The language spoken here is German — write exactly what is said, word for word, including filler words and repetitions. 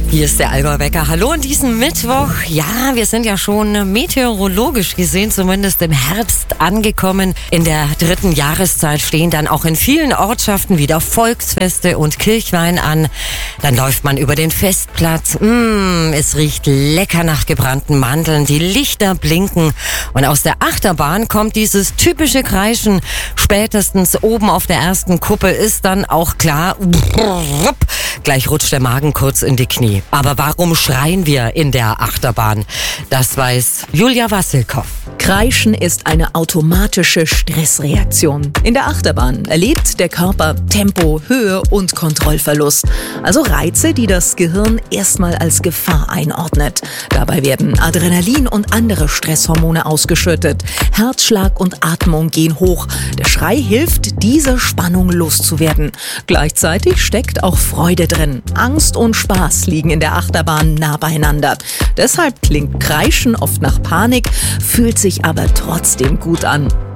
Hier ist der Allgäuer Wecker. Hallo an diesem Mittwoch. Ja, wir sind ja schon meteorologisch gesehen, zumindest im Herbst angekommen. In der dritten Jahreszeit stehen dann auch in vielen Ortschaften wieder Volksfeste und Kirchweih an. Dann läuft man über den Festplatz. Mmh, es riecht lecker nach gebrannten Mandeln. Die Lichter blinken. Und aus der Achterbahn kommt dieses typische Kreischen. Spätestens oben auf der ersten Kuppel ist dann auch klar, gleich rutscht der Magen kurz in die Knie. Aber warum schreien wir in der Achterbahn? Das weiß Julia Wassilkow. Kreischen ist eine automatische Stressreaktion. In der Achterbahn erlebt der Körper Tempo, Höhe und Kontrollverlust. Also Reize, die das Gehirn erstmal als Gefahr einordnet. Dabei werden Adrenalin und andere Stresshormone ausgeschüttet. Herzschlag und Atmung gehen hoch. Der Schrei hilft, diese Spannung loszuwerden. Gleichzeitig steckt auch Freude drin. Angst und Spaß liegen in der Achterbahn nah beieinander. Deshalb klingt Kreischen oft nach Panik, fühlt sich aber trotzdem gut an.